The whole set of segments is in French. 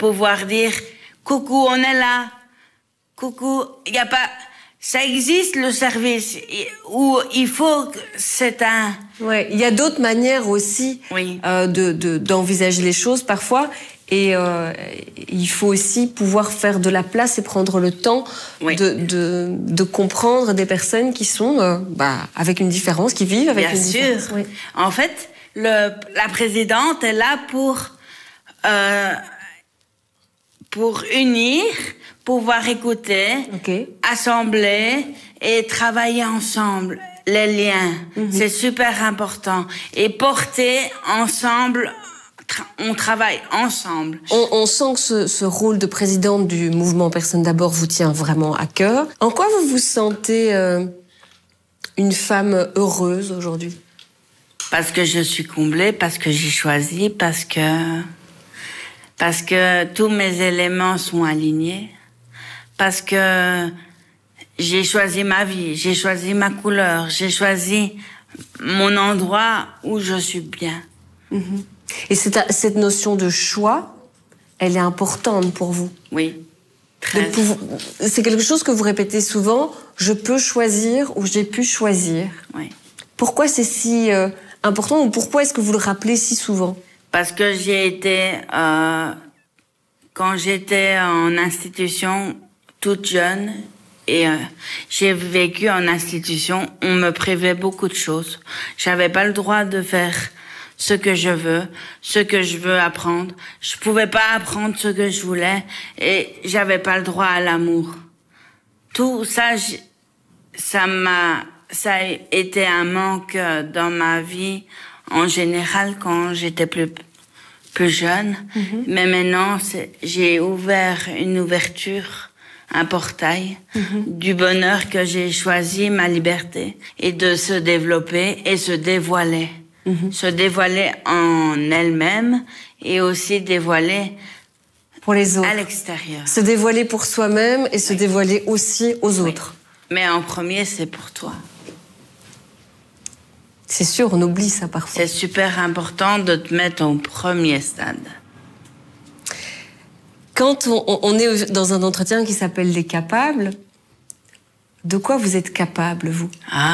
pouvoir dire coucou, on est là. Coucou, il y a pas, ça existe le service où il faut que c'est un. Ouais, il y a d'autres manières aussi d'envisager les choses parfois. Et il faut aussi pouvoir faire de la place et prendre le temps de comprendre des personnes qui sont avec une différence, qui vivent avec une différence. Bien sûr. Oui. En fait, la présidente est là pour unir, pouvoir écouter, assembler et travailler ensemble. Les liens, c'est super important. Et porter ensemble. On travaille ensemble. On sent que ce rôle de présidente du mouvement Personne d'abord vous tient vraiment à cœur. En quoi vous vous sentez une femme heureuse aujourd'hui? Parce que je suis comblée, parce que j'ai choisi, parce que tous mes éléments sont alignés, parce que j'ai choisi ma vie, j'ai choisi ma couleur, j'ai choisi mon endroit où je suis bien. Et cette notion de choix, elle est importante pour vous? Oui, très. C'est quelque chose que vous répétez souvent, je peux choisir ou j'ai pu choisir. Oui. Pourquoi c'est si important ou pourquoi est-ce que vous le rappelez si souvent? Parce que j'ai été, quand j'étais en institution toute jeune, et j'ai vécu en institution, on me privait beaucoup de choses. J'avais pas le droit de faire ce que je veux apprendre. Je pouvais pas apprendre ce que je voulais et j'avais pas le droit à l'amour. Tout ça, ça a été un manque dans ma vie en général quand j'étais plus jeune. Mais maintenant, j'ai ouvert une ouverture, un portail du bonheur que j'ai choisi, ma liberté, et de se développer et se dévoiler. Se dévoiler en elle-même et aussi dévoiler pour les autres, à l'extérieur. Se dévoiler pour soi-même et se dévoiler aussi aux autres. Mais en premier, c'est pour toi. C'est sûr, on oublie ça parfois. C'est super important de te mettre au premier stade. Quand on est dans un entretien qui s'appelle Les Capables, de quoi vous êtes capable, vous?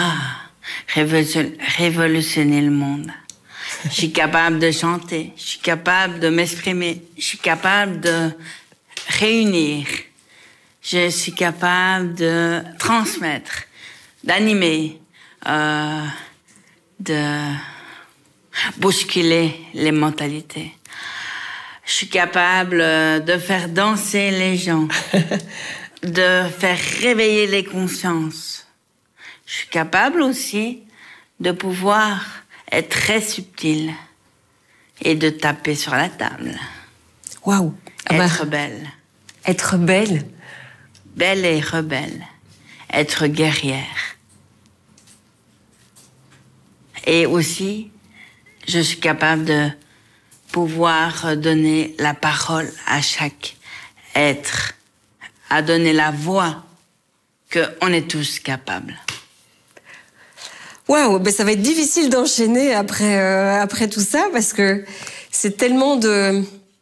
Révolutionner le monde. Je suis capable de chanter, je suis capable de m'exprimer, je suis capable de réunir, je suis capable de transmettre, d'animer, de bousculer les mentalités. Je suis capable de faire danser les gens, de faire réveiller les consciences. Je suis capable aussi de pouvoir être très subtile et de taper sur la table. Waouh! Être belle. Être belle? Belle et rebelle. Être guerrière. Et aussi, je suis capable de pouvoir donner la parole à chaque être, à donner la voix qu'on est tous capables. Waouh, ben ça va être difficile d'enchaîner après tout ça parce que c'est tellement de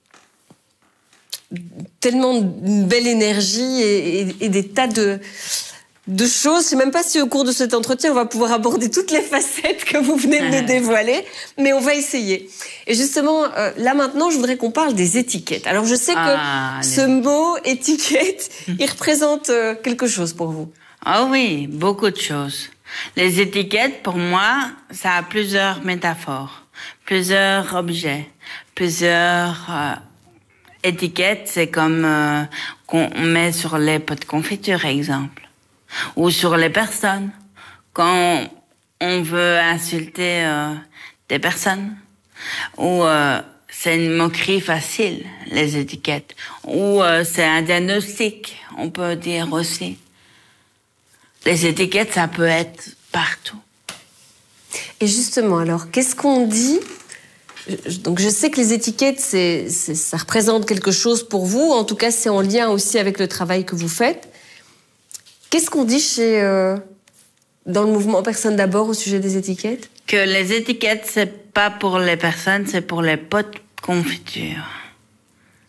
belle énergie et des tas de choses. Je sais même pas si au cours de cet entretien on va pouvoir aborder toutes les facettes que vous venez de nous dévoiler, mais on va essayer. Et justement, là maintenant, je voudrais qu'on parle des étiquettes. Alors je sais que ce mot étiquette, il représente quelque chose pour vous. Ah oui, beaucoup de choses. Les étiquettes, pour moi, ça a plusieurs métaphores, plusieurs objets, plusieurs étiquettes. C'est comme qu'on met sur les pots de confiture, exemple, ou sur les personnes. Quand on veut insulter des personnes, ou c'est une moquerie facile, les étiquettes, ou c'est un diagnostic, on peut dire aussi. Les étiquettes, ça peut être partout. Et justement, alors, qu'est-ce qu'on dit? Donc, je sais que les étiquettes, ça représente quelque chose pour vous. En tout cas, c'est en lien aussi avec le travail que vous faites. Qu'est-ce qu'on dit dans le mouvement Personne d'abord au sujet des étiquettes? Que les étiquettes, c'est pas pour les personnes, c'est pour les pots de confiture.